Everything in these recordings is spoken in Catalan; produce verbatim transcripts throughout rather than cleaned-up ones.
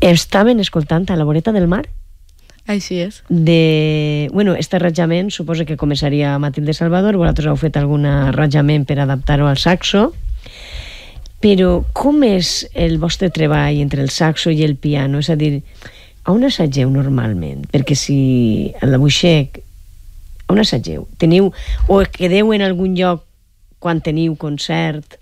Estaven escoltant a la voreta del mar. Així és. De... Bueno, este arranjament suposa que començaria Matilde Salvador, vosaltres heu fet algun arranjament per adaptar-ho al saxo, però com és el vostre treball entre el saxo i el piano? És a dir, on assageu normalment? Perquè si a la Buixec, on assageu? Teniu, o quedeu en algun lloc quan teniu concert?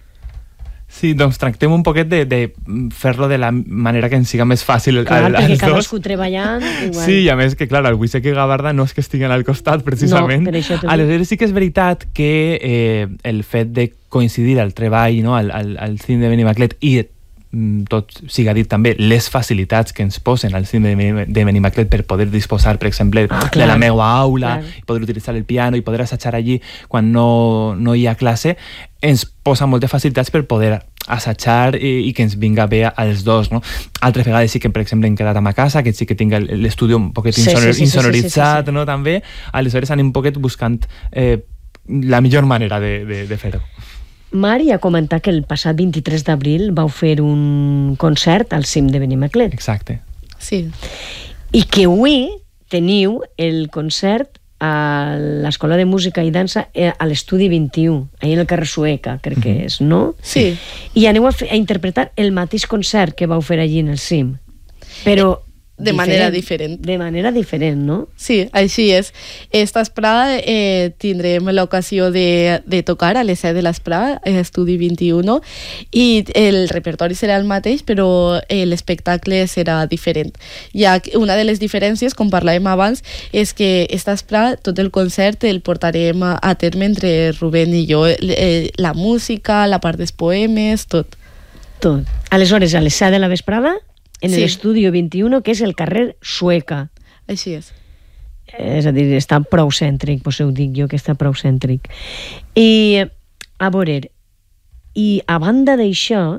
Sí, doncs tractem un poquet de, de fer-lo de la manera que ens siga més fàcil clar, al, perquè als cadascú dos. Treballant igual. Sí, i a més que, clar, el Buixec i Gavarda no és que estiguen al costat, precisament. No, per això t'ho dic. Aleshores sí que és veritat que eh, el fet de coincidir al treball, no, al, al, al cine de Benimaclet i tot siga dit també, les facilitats que ens posen al cine de Benimaclet per poder disposar, per exemple, ah, de la meva aula, clar. I poder utilitzar el piano i poder assajar allí quan no, no hi ha classe, ens posa moltes facilitats per poder assajar i, i que ens vinga bé als dos, no? Altres vegades sí que, per exemple, hem quedat a ma casa, que sí que tinc l'estudi un poquet sí, insonor, sí, sí, insonoritzat, sí, sí, sí, sí. No? També. Aleshores anem un poquet buscant eh, la millor manera de, de, de fer-ho. Mari ha comentat que el passat vint-i-tres d'abril vau fer un concert al cim de Benimaclet. Exacte. Sí. I que avui teniu el concert a l'Escola de Música i Dansa a l'Estudi vint-i-u, ahí en el carrer Sueca, crec mm-hmm. que és, no? Sí. I aneu a, fer, a interpretar el mateix concert que vau fer allí en el cim. Però... De diferent. manera diferent. De manera diferent, no? Sí, així és. Esta esprada eh, tindrem l'ocasió de, de tocar a les set de l'esprada, a Estudi vint-i-u, i el repertori serà el mateix, però l'espectacle serà diferent. Ja una de les diferències, com parlàvem abans, és que esta esprada, tot el concert el portarem a, a terme entre Rubén i jo. Eh, la música, la part dels poemes, tot. Tot. Aleshores, a les set de la vesprada... en sí. l'Estudi vint-i-u, que és el carrer Sueca. Així és. És a dir, està prou cèntric, pues ho dic jo, que està prou cèntric. I, a veure, i a banda d'això,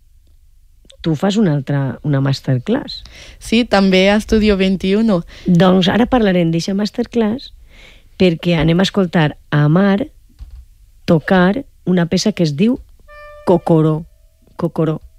tu fas una altra, una masterclass. Sí, també a Estudio vint-i-u. Doncs ara parlarem d'aquesta masterclass perquè anem a escoltar a Mar tocar una peça que es diu Cocoró. Cocoró.